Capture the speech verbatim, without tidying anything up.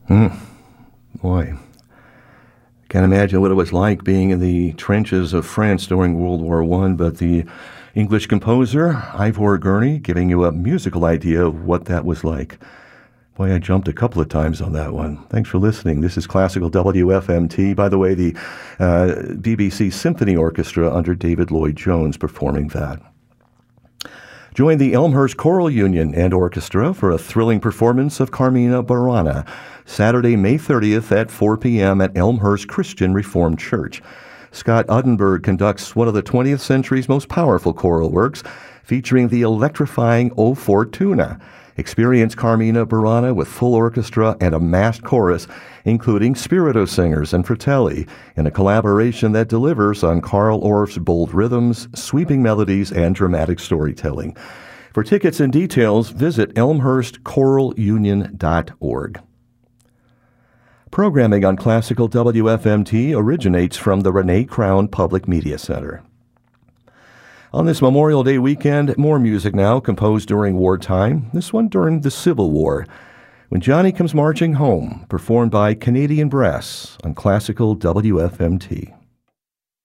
Mm, boy. Can't imagine what it was like being in the trenches of France during World War One, but the English composer Ivor Gurney giving you a musical idea of what that was like. Boy, I jumped a couple of times on that one. Thanks for listening. This is Classical W F M T. By the way, the uh, B B C Symphony Orchestra under David Lloyd-Jones performing that. Join the Elmhurst Choral Union and Orchestra for a thrilling performance of Carmina Burana, Saturday, May thirtieth at four p.m. at Elmhurst Christian Reformed Church. Scott Uddenberg conducts one of the twentieth century's most powerful choral works, featuring the electrifying O Fortuna. Experience Carmina Burana with full orchestra and a massed chorus, including spirito singers and fratelli, in a collaboration that delivers on Carl Orff's bold rhythms, sweeping melodies, and dramatic storytelling. For tickets and details, visit elmhurst choral union dot org. Programming on Classical W F M T originates from the Renee Crown Public Media Center. On this Memorial Day weekend, more music now composed during wartime, this one during the Civil War. When Johnny Comes Marching Home, performed by Canadian Brass on Classical W F M T.